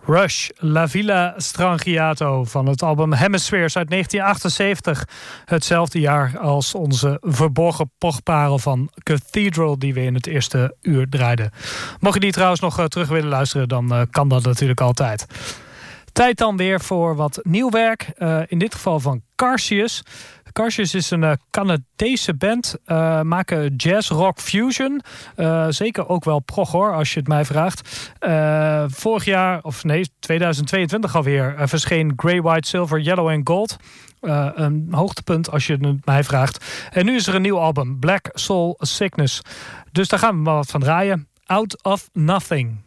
Rush, La Villa Strangiato van het album Hemispheres uit 1978. Hetzelfde jaar als onze verborgen pochparel van Cathedral die we in het eerste uur draaiden. Mocht je die trouwens nog terug willen luisteren, dan kan dat natuurlijk altijd. Tijd dan weer voor wat nieuw werk. In dit geval van Carcius. Carcius is een Canadese band. Maken jazz, rock, fusion. Zeker ook wel prog hoor, als je het mij vraagt. Vorig jaar, 2022 alweer, verscheen Grey, White, Silver, Yellow and Gold. Een hoogtepunt als je het mij vraagt. En nu is er een nieuw album, Black Soul Sickness. Dus daar gaan we maar wat van draaien. Out of Nothing.